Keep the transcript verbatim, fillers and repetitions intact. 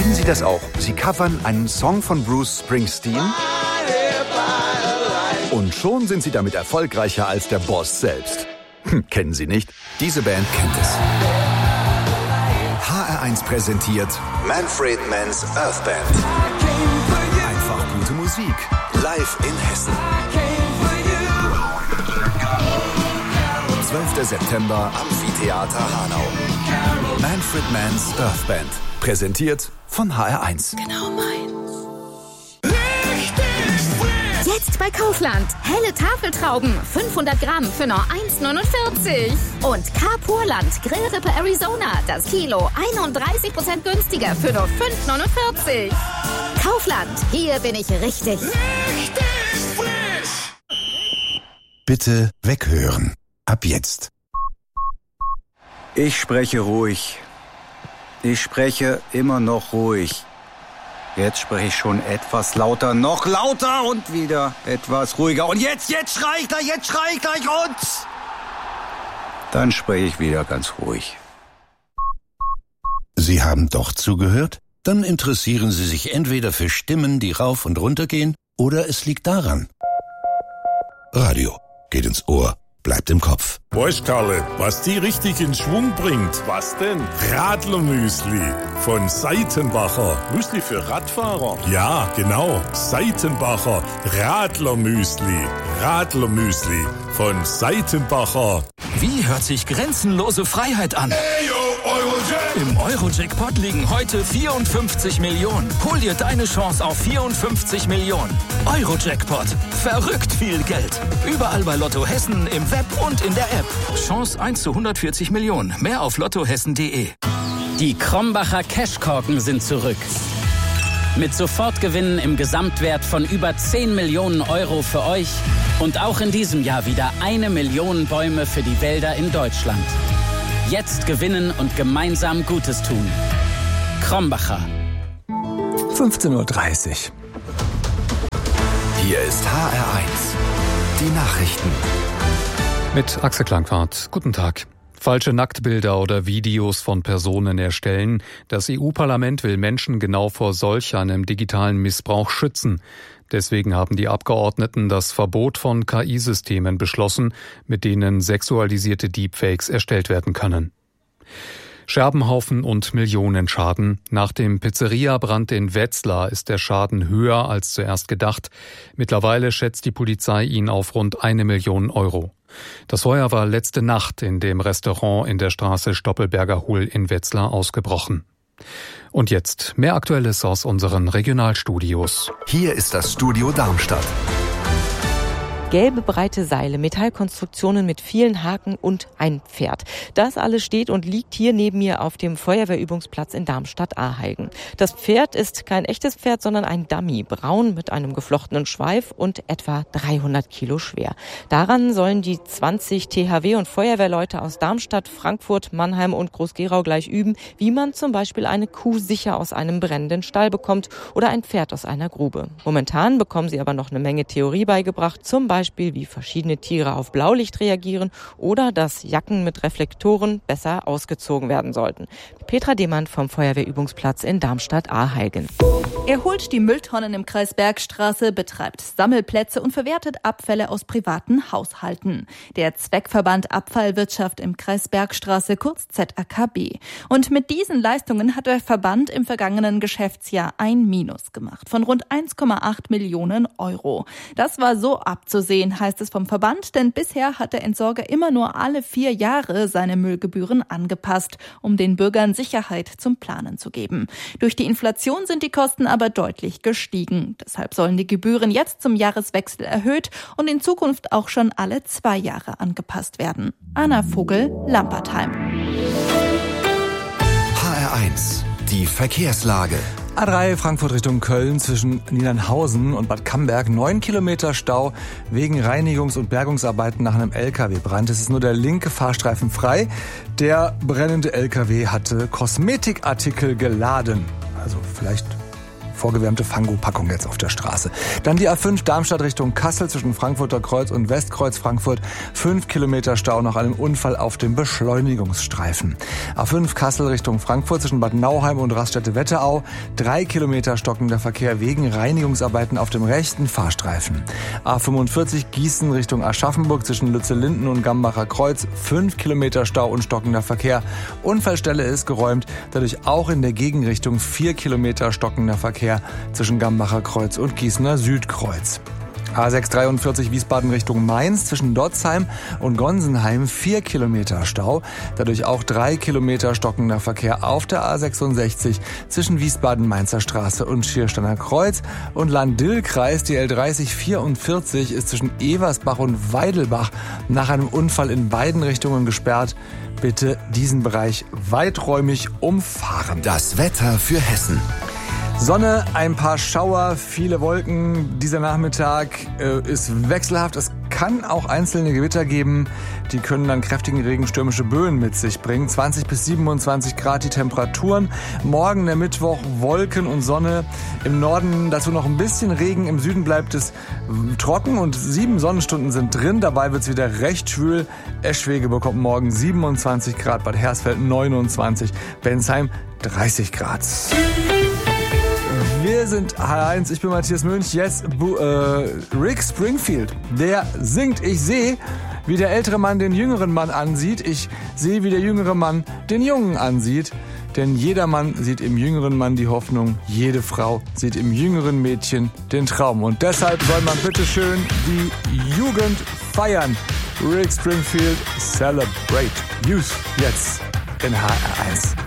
Kennen Sie das auch? Sie covern einen Song von Bruce Springsteen und schon sind Sie damit erfolgreicher als der Boss selbst. Hm, kennen Sie nicht? Diese Band kennt es. H R eins präsentiert Manfred Mann's Earth Band. Einfach gute Musik. Live in Hessen. zwölfter September, Amphitheater Hanau. Manfred Mann's Earth Band. Präsentiert von H R eins. Genau meins. Jetzt bei Kaufland. Helle Tafeltrauben. fünfhundert Gramm für nur eins neunundvierzig. Und Carpurland Grillrippe Arizona. Das Kilo einunddreißig Prozent günstiger für nur fünf neunundvierzig. Kaufland. Hier bin ich richtig. Richtig frisch. Bitte weghören. Ab jetzt. Ich spreche ruhig. Ich spreche immer noch ruhig. Jetzt spreche ich schon etwas lauter, noch lauter und wieder etwas ruhiger. Und jetzt, jetzt schrei ich gleich, jetzt schrei ich gleich und... Dann spreche ich wieder ganz ruhig. Sie haben doch zugehört? Dann interessieren Sie sich entweder für Stimmen, die rauf und runter gehen, oder es liegt daran. Radio geht ins Ohr. Bleibt im Kopf. Weißt, Karle, was die richtig in Schwung bringt? Was denn? Radlermüsli von Seitenbacher. Müsli für Radfahrer? Ja, genau. Seitenbacher Radlermüsli. Radlermüsli von Seitenbacher. Wie hört sich grenzenlose Freiheit an? Eyo, Eurojack! Im Eurojackpot liegen heute vierundfünfzig Millionen. Hol dir deine Chance auf vierundfünfzig Millionen. Eurojackpot. Verrückt viel Geld. Überall bei Lotto Hessen, im Web und in der App. Chance eins zu hundertvierzig Millionen. Mehr auf lottohessen punkt de. Die Krombacher Cashkorken sind zurück. Mit Sofortgewinnen im Gesamtwert von über zehn Millionen Euro für euch und auch in diesem Jahr wieder eine Million Bäume für die Wälder in Deutschland. Jetzt gewinnen und gemeinsam Gutes tun. Krombacher. fünfzehn Uhr dreißig. Hier ist H R eins. Die Nachrichten. Mit Axel Klangfahrt. Guten Tag. Falsche Nacktbilder oder Videos von Personen erstellen. Das E U-Parlament will Menschen genau vor solch einem digitalen Missbrauch schützen. Deswegen haben die Abgeordneten das Verbot von K I-Systemen beschlossen, mit denen sexualisierte Deepfakes erstellt werden können. Scherbenhaufen und Millionenschaden. Nach dem Pizzeria-Brand in Wetzlar ist der Schaden höher als zuerst gedacht. Mittlerweile schätzt die Polizei ihn auf rund eine Million Euro. Das Feuer war letzte Nacht in dem Restaurant in der Straße Stoppelberger Hohl in Wetzlar ausgebrochen. Und jetzt mehr Aktuelles aus unseren Regionalstudios. Hier ist das Studio Darmstadt. Gelbe, breite Seile, Metallkonstruktionen mit vielen Haken und ein Pferd. Das alles steht und liegt hier neben mir auf dem Feuerwehrübungsplatz in Darmstadt-Aheigen. Das Pferd ist kein echtes Pferd, sondern ein Dummy, braun mit einem geflochtenen Schweif und etwa dreihundert Kilo schwer. Daran sollen die zwanzig T H W- und Feuerwehrleute aus Darmstadt, Frankfurt, Mannheim und Groß-Gerau gleich üben, wie man zum Beispiel eine Kuh sicher aus einem brennenden Stall bekommt oder ein Pferd aus einer Grube. Momentan bekommen sie aber noch eine Menge Theorie beigebracht, zum Beispiel Beispiel, wie verschiedene Tiere auf Blaulicht reagieren oder dass Jacken mit Reflektoren besser ausgezogen werden sollten. Petra Demann vom Feuerwehrübungsplatz in Darmstadt-Aheigen. Er holt die Mülltonnen im Kreis Bergstraße, betreibt Sammelplätze und verwertet Abfälle aus privaten Haushalten. Der Zweckverband Abfallwirtschaft im Kreis Bergstraße, kurz Z A K B. Und mit diesen Leistungen hat der Verband im vergangenen Geschäftsjahr ein Minus gemacht von rund eins Komma acht Millionen Euro. Das war so abzusehen, heißt es vom Verband, denn bisher hat der Entsorger immer nur alle vier Jahre seine Müllgebühren angepasst, um den Bürgern Sicherheit zum Planen zu geben. Durch die Inflation sind die Kosten aber deutlich gestiegen. Deshalb sollen die Gebühren jetzt zum Jahreswechsel erhöht und in Zukunft auch schon alle zwei Jahre angepasst werden. Anna Vogel, Lampertheim. H R eins. Die Verkehrslage. A drei Frankfurt Richtung Köln zwischen Niedernhausen und Bad Camberg. Neun Kilometer Stau wegen Reinigungs- und Bergungsarbeiten nach einem L K W-Brand. Es ist nur der linke Fahrstreifen frei. Der brennende L K W hatte Kosmetikartikel geladen. Also vielleicht vorgewärmte Fango-Packung jetzt auf der Straße. Dann die A fünf Darmstadt Richtung Kassel zwischen Frankfurter Kreuz und Westkreuz Frankfurt. Fünf Kilometer Stau nach einem Unfall auf dem Beschleunigungsstreifen. A fünf Kassel Richtung Frankfurt zwischen Bad Nauheim und Raststätte Wetterau. Drei Kilometer stockender Verkehr wegen Reinigungsarbeiten auf dem rechten Fahrstreifen. A fünfundvierzig Gießen Richtung Aschaffenburg zwischen Lützellinden und Gambacher Kreuz. Fünf Kilometer Stau und stockender Verkehr. Unfallstelle ist geräumt, dadurch auch in der Gegenrichtung vier Kilometer stockender Verkehr zwischen Gambacher Kreuz und Gießener Südkreuz. A sechs dreiundvierzig Wiesbaden Richtung Mainz zwischen Dotzheim und Gonsenheim vier Kilometer Stau. Dadurch auch drei Kilometer stockender Verkehr auf der A sechsundsechzig zwischen Wiesbaden-Mainzer Straße und Schiersteiner Kreuz. Und Lahn-Dill-Kreis, die L dreißig vierundvierzig, ist zwischen Eversbach und Weidelbach nach einem Unfall in beiden Richtungen gesperrt. Bitte diesen Bereich weiträumig umfahren. Das Wetter für Hessen. Sonne, ein paar Schauer, viele Wolken. Dieser Nachmittag äh, ist wechselhaft. Es kann auch einzelne Gewitter geben. Die können dann kräftigen Regen, stürmische Böen mit sich bringen. zwanzig bis siebenundzwanzig Grad die Temperaturen. Morgen der Mittwoch Wolken und Sonne. Im Norden dazu noch ein bisschen Regen. Im Süden bleibt es trocken und sieben Sonnenstunden sind drin. Dabei wird es wieder recht schwül. Eschwege bekommt morgen siebenundzwanzig Grad. Bad Hersfeld neunundzwanzig. Bensheim dreißig Grad. Wir sind H eins, ich bin Matthias Mönch, jetzt Bu- äh, Rick Springfield, der singt. Ich sehe, wie der ältere Mann den jüngeren Mann ansieht. Ich sehe, wie der jüngere Mann den Jungen ansieht. Denn jeder Mann sieht im jüngeren Mann die Hoffnung, jede Frau sieht im jüngeren Mädchen den Traum. Und deshalb soll man bitteschön die Jugend feiern. Rick Springfield, Celebrate Youth, jetzt in H R eins.